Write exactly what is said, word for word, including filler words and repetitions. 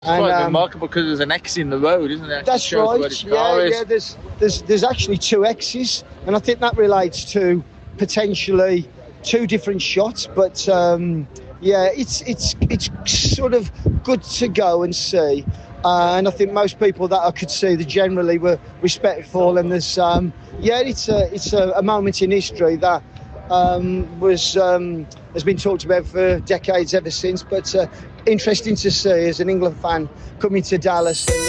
It's quite um, remarkable because there's an X in the road, isn't there? That's right. Yeah, yeah. There's there's there's actually two X's, and I think that relates to potentially two different shots. But um, yeah, it's it's it's sort of good to go and see. Uh, and I think most people that I could see, they generally were respectful. And there's um, yeah, it's a it's a, a moment in history that um, was um, has been talked about for decades ever since. But uh, interesting to see as an England fan coming to Dallas. And,